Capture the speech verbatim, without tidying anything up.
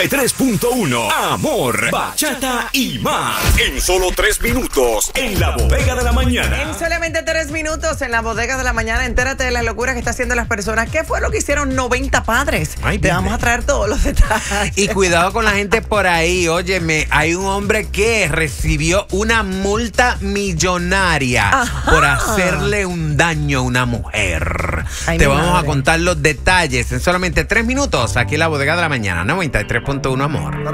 tres punto uno Amor, bachata y más. En solo tres minutos, en la bodega de la mañana. En solamente tres minutos, en la bodega de la mañana, entérate de las locuras que están haciendo las personas. ¿Qué fue lo que hicieron noventa padres? Ay, Te vamos a traer todos los detalles. Y cuidado con la gente por ahí. Óyeme, hay un hombre que recibió una multa millonaria Ajá. por hacerle un daño a una mujer. Ay, Te mi vamos madre. a contar los detalles en solamente tres minutos aquí en la bodega de la mañana. noventa y tres punto uno Amor.